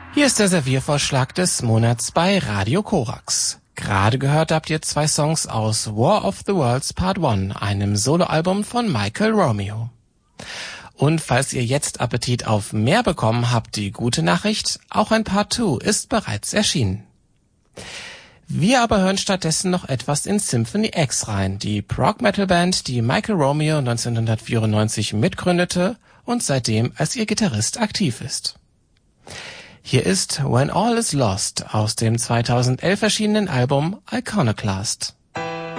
Hier ist der Serviervorschlag des Monats bei Radio Korax. Gerade gehört habt ihr 2 Songs aus War of the Worlds Part 1, einem Soloalbum von Michael Romeo. Und falls ihr jetzt Appetit auf mehr bekommen habt, die gute Nachricht, auch ein Part 2 ist bereits erschienen. Wir aber hören stattdessen noch etwas in Symphony X rein, die Prog-Metal-Band, die Michael Romeo 1994 mitgründete und seitdem als ihr Gitarrist aktiv ist. Hier ist When All Is Lost aus dem 2011 erschienenen Album Iconoclast.